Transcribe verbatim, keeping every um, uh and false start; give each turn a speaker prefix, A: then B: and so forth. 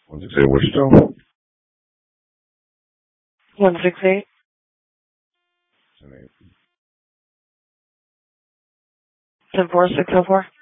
A: one six eight Wichita.
B: one six eight.
A: ten eight.
B: ten four six oh four.